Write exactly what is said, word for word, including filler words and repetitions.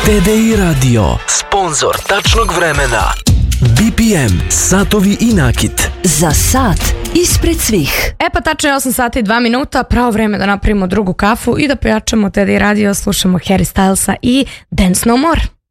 T D I Radio, sponsor tačnog vremena. B P M, satovi i nakit. Za sat ispred svih. E pa tačno je osam sati i dva minuta, pravo vreme da napravimo drugu kafu i da pojačamo T D I Radio, slušamo Harry Stylesa i Dance No More.